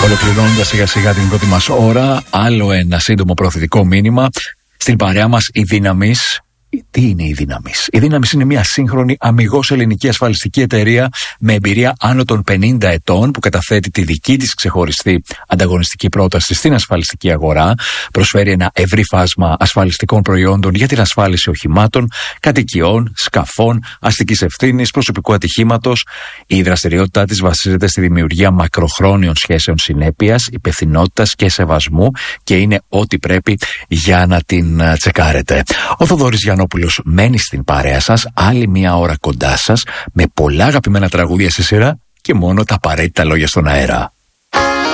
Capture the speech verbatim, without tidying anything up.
Ολοκληρώνοντας σιγά σιγά την πρώτη μας ώρα, άλλο ένα σύντομο προωθητικό μήνυμα. Στην παρέα μας η Δύναμης. Τι είναι η Δύναμης? Η Δύναμης είναι μια σύγχρονη αμιγώς ελληνική ασφαλιστική εταιρεία με εμπειρία άνω των πενήντα ετών που καταθέτει τη δική της ξεχωριστή ανταγωνιστική πρόταση στην ασφαλιστική αγορά. Προσφέρει ένα ευρύ φάσμα ασφαλιστικών προϊόντων για την ασφάλιση οχημάτων, κατοικιών, σκαφών, αστικής ευθύνης, προσωπικού ατυχήματος. Η δραστηριότητά της βασίζεται στη δημιουργία μακροχρόνιων σχέσεων συνέπειας, υπευθυνότητας και σεβασμού και είναι ό,τι πρέπει για να την τσεκάρετε. Ο Θοδωρής Γιαννόπουλος μένει στην παρέα σας άλλη μία ώρα κοντά σας με πολλά αγαπημένα τραγούδια στη σειρά και μόνο τα απαραίτητα λόγια στον αέρα.